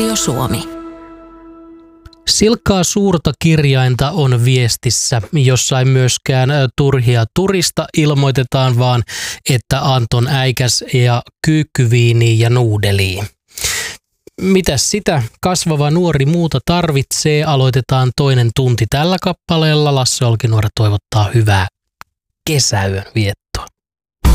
Radio Suomi. Silkkaa suurta kirjainta on viestissä, jossa ei myöskään turhia turista ilmoitetaan, vaan että Anton äikäs ja kyykkyviiniä ja nuudelia. Mitäs sitä kasvava nuori muuta tarvitsee? Aloitetaan toinen tunti tällä kappaleella. Lasse Olkinuora toivottaa hyvää kesäyön viettoa.